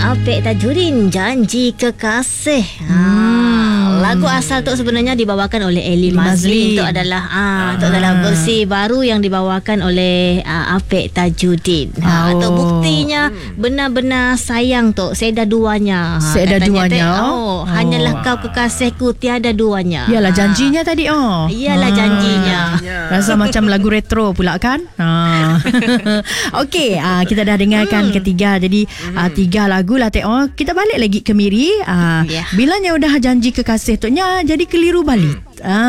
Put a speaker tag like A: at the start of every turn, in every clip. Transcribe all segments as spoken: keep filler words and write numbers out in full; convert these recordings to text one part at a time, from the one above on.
A: Apek Tajudin, Janji Kekasih.
B: Hmm.
A: Ha, lagu asal tu sebenarnya dibawakan oleh Eli Mazlin. Itu adalah ah, itu adalah versi baru yang dibawakan oleh uh, Apek Tajudin. Ha,
B: Oh.
A: tu buktinya benar-benar sayang tu. Seada duanya. Ha,
B: Seada
A: katanya,
B: duanya.
A: Tek, oh, hanyalah kau kekasihku, tiada duanya.
B: Yalah
A: Ha.
B: janjinya tadi oh.
A: Iyalah
B: Ah.
A: janjinya.
B: Rasa macam lagu retro pula kan. Ha. Okey, ah, kita dah dengarkan
A: Hmm.
B: ketiga. Jadi ah, tiga lagu lah Tek. Oh, kita balik lagi ke Miri. Ah,
A: Ya.
B: bilanya udah janji kekasih tu nya jadi keliru balik.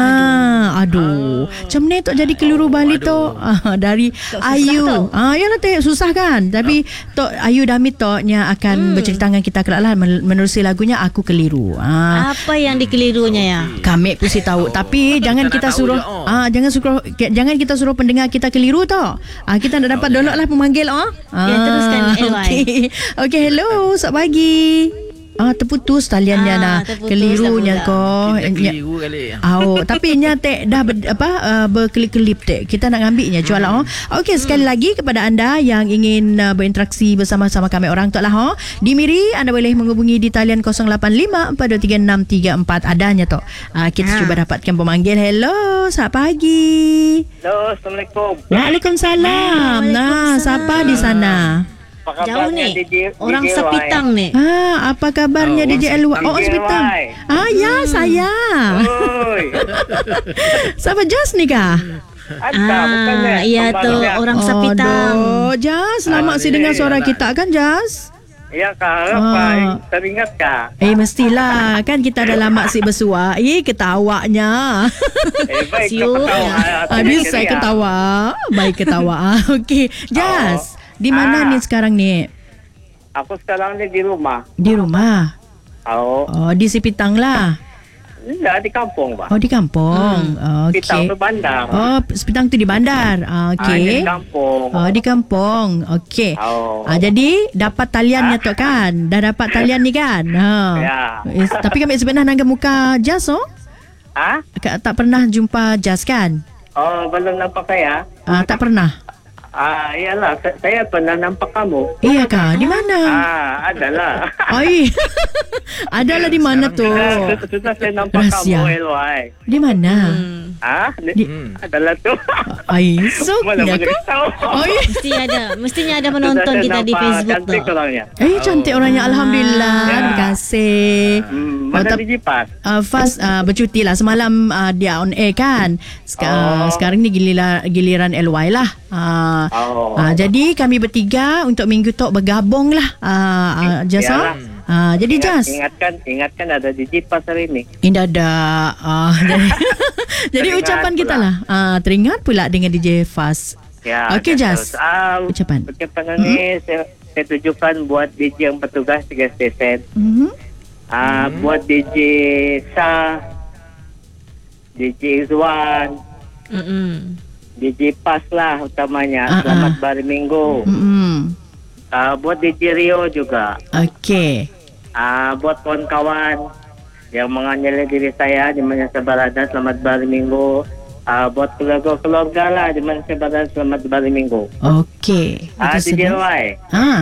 B: Ah, aduh. Macam ni tu jadi keliru balik tu. Ah, dari
A: susah
B: Ayu.
A: tu.
B: Ah, yalah Tek, susah kan. Tapi tok Ayu Damit tok nya akan bercerita dengan kita kelak lah menerusi lagunya Aku Keliru. Ah.
A: Apa yang dikelirunya ya?
B: Kami mesti tahu, tapi jangan kita
C: tahu
B: suruh
C: je, oh.
B: ah jangan suruh jangan kita suruh pendengar kita keliru tau. Ah kita nak dapat download lah pemanggil oh.
A: Ya, teruskan, L Y.
B: Okey. Okey, hello, selamat pagi. Ah terputus taliannya
A: Ah,
B: nah.
A: terputus
B: Kelirunya
A: dah
B: ko.
C: Kita keliru kali.
B: Oh, tapi nya Tek dah ber, apa uh, berkelip-kelip Tek. Kita nak ambilnya jual lah. Oh. Okey, sekali lagi kepada anda yang ingin uh, berinteraksi bersama-sama kami orang tu lah oh. Di Miri anda boleh menghubungi di talian kosong lapan lima empat dua tiga enam tiga empat adanya tu. Uh, kita
A: Ha.
B: cuba dapatkan pemanggil. Hello, selamat pagi.
D: Halo, Assalamualaikum.
B: Waalaikumsalam. Nah, siapa di sana?
D: Apa
A: Jauh
D: kabarnya,
A: ni.
D: D J,
A: Orang
D: D J Y?
A: Sepitang ni.
B: Ah, apa kabarnya
C: Oh,
B: D J
C: orang
B: Elwa?
C: Sepitang.
B: Oh,
D: D J
B: Sepitang.
D: Y.
B: Ah, ya, saya.
D: Oi.
B: Siapa Jas ni kah?
D: Anda bukannya
A: Ah, iya tu
D: kembarnya.
A: orang Sepitang.
B: Oh, Jas, lama
C: Ah,
B: sih
C: ni,
B: dengar suara
C: anak.
B: kita kan, Jas?
D: Ya kak, apa?
B: Ah.
D: Teringat kak?
B: Eh, mestilah. Kan kita dah lama si bersua. Eh, ketawanya.
D: Eh, baik
A: Siul.
D: ketawa.
B: Habis saya ketawa. Baik ketawa. Okey, Jas. Di mana
D: Ah.
B: ni sekarang ni?
D: Aku sekarang ni di rumah.
B: Di rumah.
D: Oh,
B: Oh, di Sepitang lah.
D: enggak di kampung, Pak.
B: Oh, di kampung.
D: Pitang
B: Okey.
D: tu bandar.
B: Oh, Sepitang tu di bandar. Ah,
D: Ah,
B: Okey.
D: di kampung.
B: Oh, di kampung. Okey.
D: Oh.
B: Ah, jadi dapat taliannya tu kan? Dah dapat talian ni kan? Ha.
D: Ya.
B: Eh, tapi kami sebenarnya nangga muka Jas oh.
D: Ah?
B: Ka- Tak pernah jumpa Jas kan?
D: Oh, belum nampak saya?
B: Ah, tak pernah.
D: Ah, iyalah. sa- Saya pernah nampak kamu.
B: Iya kah? Di mana?
D: Ah, adalah.
B: Oi. Adalah di mana tu?
D: Sudah, sudah saya nampak
B: Rahsia.
D: kamu, L Y.
B: Di mana?
D: Ah,
B: Di-
D: di, adalah tu.
B: Ai,
D: Mana
B: soknya
D: boleh
B: ko.
D: tahu.
B: Oi.
A: Mesti ada, mestinya ada menonton
D: Sudah saya
A: kita di
D: nampak
A: Facebook tu.
D: cantik orangnya.
B: Eh, cantik orangnya. Alhamdulillah.
D: Ya.
B: Terima kasih.
D: Hmm,
B: Oh,
D: mana
B: tap-
D: di Jipas?
B: Uh, Fast uh, bercuti lah. Semalam uh, dia on air kan. Sek- uh,
D: Oh.
B: Sekarang ni giliran, giliran L Y lah. Uh,
D: Oh.
B: uh, jadi kami bertiga untuk minggu tu bergabung lah. Uh, uh, Jas
D: Yalah.
B: ah. Uh, jadi
D: Ingat,
B: Jas.
D: ingatkan, ingatkan ada di Jipas hari ini.
B: Indah ada. Uh, jadi jadi
D: Teringat
B: ucapan kita
D: pula.
B: lah. Uh, teringat pula dengan D J Fast.
D: Ya.
B: Okey,
D: dah
B: Jas.
D: terus. Ah,
B: Ucapan.
D: Ucapan ini saya, saya tujukan buat D J yang bertugas tiga stesen.
B: Mm-hmm.
D: Ah, buat D J Sa, D J Izwan,
A: Mm-mm.
D: D J Pas lah utamanya.
B: Ah,
D: Selamat
B: ah.
D: hari Minggu.
B: Mm-hmm.
D: Ah, buat D J Rio juga.
B: Okey.
D: Ah, buat kawan-kawan yang menganyali diri saya di mana saya berada, selamat hari Minggu. Ah, buat keluarga-keluarga lah di mana saya berada, selamat hari Minggu.
B: Okey.
D: Ah,
B: Itu
D: D J
B: sedap.
D: Y.
B: Ah,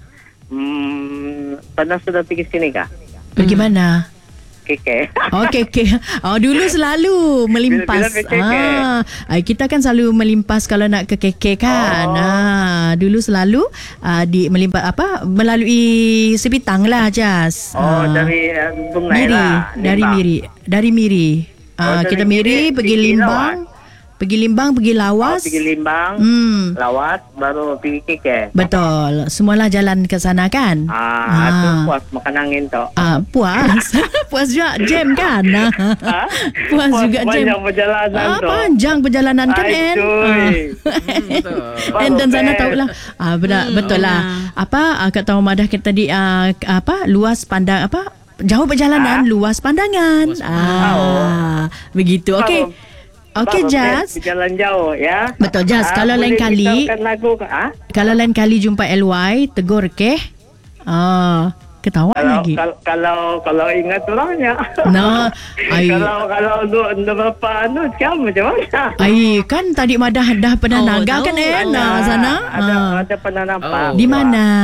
D: Hmm, pernah sudah pergi sini kah?
B: pergi mana?
D: Keke.
B: Okey, okey. Oh, dulu selalu melimpas.
D: Bila-bila ke K K.
B: Ah, ah, kita kan selalu melimpas kalau nak ke K K kan.
D: Oh.
B: Ah, dulu selalu ah, di melimpas apa melalui Sepitang lah Jas.
D: Oh,
B: Ah,
D: dari uh, Bungai
B: Miri,
D: lah.
B: dari
D: Limbang.
B: Miri, dari Miri. Ah,
D: Oh, dari
B: kita Miri
D: Miri
B: pergi
D: pergi
B: Limbang, pergi Limbang, pergi
D: Oh,
B: Lawas.
D: pergi Limbang,
B: Hmm,
D: Lawat, baru pergi Keke.
B: betul. Semualah jalan ke sana kan?
D: Ah, tu puas makan angin tu.
B: Ah, puas. Puas juga jam kan? Ah,
D: Ha?
B: puas juga jam.
D: Panjang perjalanan
B: Ah,
D: tu.
B: panjang perjalanan kan
D: Ai,
B: En?
D: cuy.
B: Ah. En dan sana
D: Baru
B: tahulah. Ah, betul,
A: Hmm,
B: betul lah. Apa ah, Kak Tahu Madah kita tadi ah, apa luas pandang apa jauh perjalanan,
D: Ah.
B: luas pandangan.
C: Luas pandangan.
B: Ah, begitu. Okey.
D: Baru-
B: Okey
D: baru
B: Jas.
D: Berjalan jauh ya.
B: Betul Jas,
D: Ah,
B: kalau lain
D: boleh
B: kali
D: kita lagu ke? Ah?
B: kalau lain kali jumpa L Y tegur ke? Ah, ketawa
D: Kalau,
B: lagi.
D: kalau kalau kalau ingat orangnya.
B: Nah, ai
D: kalau kalau lu lu berapa anu sekarang macam mana?
B: ai kan tadi Madah dah pernah
A: Oh,
B: naga
A: tahu.
B: kan En
A: Ada.
B: nah, sana.
D: Ada
B: Ah.
D: ada pernah nampak.
C: Oh.
B: Di mana?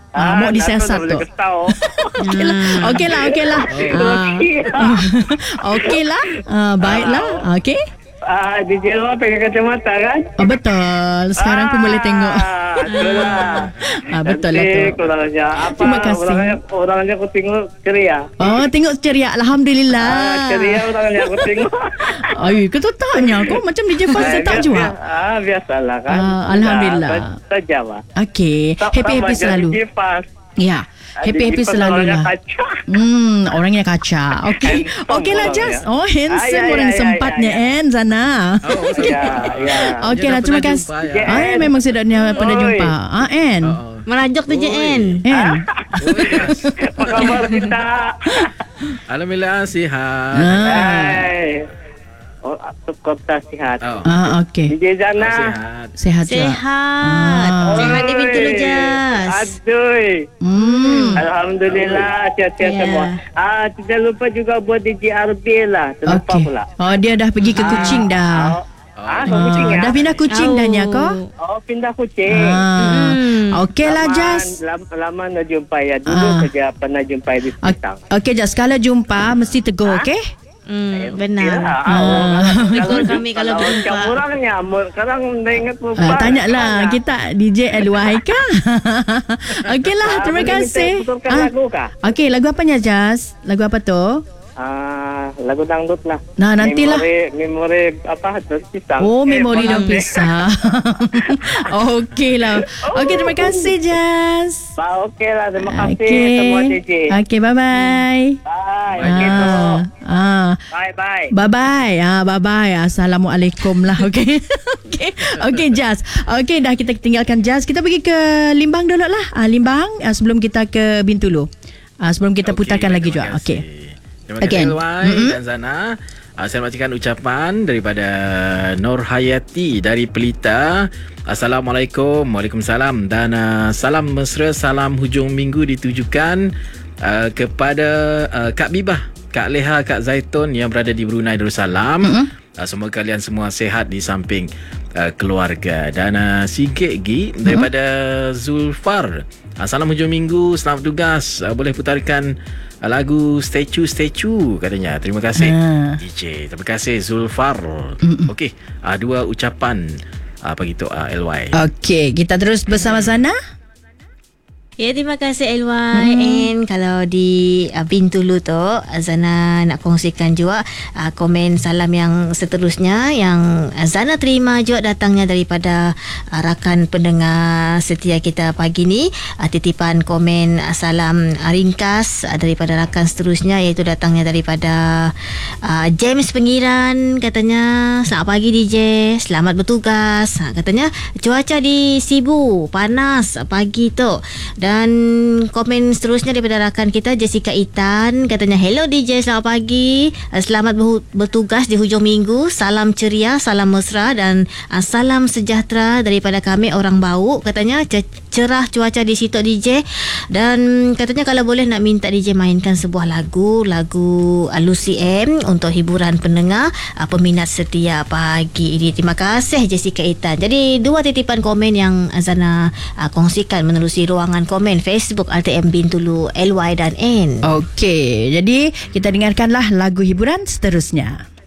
B: Ah, mau disiasat tu. Okey lah. Okey lah, okey lah. Ah. Okey lah. Ah, baiklah. Okey.
D: Ah, D J Elwai pakai kacamata kan?
B: Oh, betul. Sekarang pun boleh tengok.
D: Itulah.
B: Ah, betul lah tu.
D: Kurangnya apa?
B: Terima kasih.
D: Orangnya, orangnya aku tengok ceria.
B: Oh, tengok ceria. Alhamdulillah.
D: Ah, ceria orangnya aku tengok.
B: Ay, kau tu tanya kau macam D J Faz saya tak jawab.
D: Ah, biasalah kan.
B: Ah, Alhamdulillah.
D: Tak jawab.
B: Okey. Happy-happy selalu.
D: D J Faz.
B: Ya. Happy-happy selalu lah. Hmm, orangnya kaca. Okey. Okeylah Jas. Oh, handsome orang sempatnya En Zana.
D: Ya, ya.
B: Okeylah, terima kasih. Ah, memang sedapnya pernah jumpa. Ah, En.
A: Merajuk tu je En.
B: En.
D: Apa khabar kita?
C: Alhamdulillah sihat.
B: Ah,
D: Hai. Oh, kota sihat.
C: Oh.
B: ah okey.
D: D J Zana.
C: Sihat.
B: Sehat juga.
A: Sehat.
B: Ah.
A: Sehat di Bintulu Jas.
D: Aduh.
B: Hmm.
D: Alhamdulillah sihat-sihat
A: Ya.
D: semua. Ah, tidak lupa juga buat D J R B lah. Terlupa
B: Okey.
D: pula.
B: Oh, dia dah pergi ke Kuching dah.
D: Oh, ah, ke Kuching
B: Ah,
D: ya?
B: dah pindah Kuching dah nya kau?
D: Oh, pindah Kuching.
B: Ah.
A: Hmm.
B: Okeylah
D: Lama-
B: Jas.
D: Lama, lama nak jumpa ya. Dulu
B: Ah.
D: saja pernah jumpa di Sepitang.
B: Okey Jas, kalau jumpa mesti tegur, okey?
A: Hmm, benar.
B: Ah.
A: Tegur kami kalau berjumpa.
D: Macam orangnya, sekarang dah ingat pun.
B: Ah, tanya lah kita D J L Y kah? Okeylah, terima kasih.
D: Putarkan
B: Ah,
D: lagu kah?
B: okey, lagu apanya Jas? Lagu apa tu?
D: Ah, lagu dangdut lah.
B: Nah, nantilah.
D: Memori, memori apa? Pisang.
B: Oh,
D: Eh,
B: memori
D: apa
B: dan
D: namanya?
B: pisah. Okeylah. Okey, terima kasih Jas.
D: Bah, okey lah. Terima kasih
B: Okey.
D: semua D J.
B: Okey, bye-bye.
D: Bye. Okey, semua.
B: Ah, ah.
D: Bye, bye.
B: Bye bye. Ah, bye bye. Assalamualaikum lah. Okey. Okey. Okey Jas. Okey, dah kita tinggalkan Jas. Kita pergi ke Limbang dulu lah. Ah, Limbang ah, sebelum kita ke Bintulu. Ah, sebelum kita
C: Okey,
B: putarkan lagi
C: terima
B: juga.
C: kasih.
B: Okey.
C: Terima kasih
B: Again.
C: Elwai
B: Mm-mm.
C: dan Zana. Uh, saya bacakan ucapan daripada Nur Hayati dari Pelita. Assalamualaikum. Waalaikumsalam. Dan uh, salam mesra, salam hujung minggu ditujukan uh, kepada uh, Kak Bibah, Kak Leha, Kak Zaitun yang berada di Brunei Darussalam. Mm-hmm. Uh, semoga kalian semua sihat di samping uh, keluarga. Dan uh, sikit lagi daripada mm-hmm. Zulfar. Uh, salam hujung minggu, selamat tugas. Uh, boleh putarkan uh, lagu Statue Statue katanya. Terima kasih
B: Ah.
C: D J. Terima kasih Zulfar. Okey, uh, dua ucapan uh, bagi tu uh, L Y.
B: Okey, kita terus bersama Sana.
A: Ya, terima kasih L Y. And kalau di uh, Bintulu tu, Zana nak kongsikan juga uh, komen salam yang seterusnya yang uh, Zana terima juga datangnya daripada uh, rakan pendengar setia kita pagi ni. Uh, titipan komen uh, salam uh, ringkas uh, daripada rakan seterusnya iaitu datangnya daripada uh, James Pengiran. Katanya, selamat pagi D J, selamat bertugas. Uh, katanya cuaca di Sibu panas pagi tu. Dan komen seterusnya daripada rakan kita Jessica Itan, katanya hello D J, selamat pagi, selamat bertugas di hujung minggu, salam ceria, salam mesra dan uh, salam sejahtera daripada kami orang Bau. Katanya cerah cuaca di situ D J. Dan katanya kalau boleh nak minta D J mainkan sebuah lagu lagu uh, Lucy M untuk hiburan pendengar uh, peminat setia pagi ini. Terima kasih Jessica Itan. Jadi dua titipan komen yang Zana uh, kongsikan menerusi ruangan komen Facebook R T M Bintulu L Y dan N.
B: Okey, jadi kita dengarkanlah lagu hiburan seterusnya.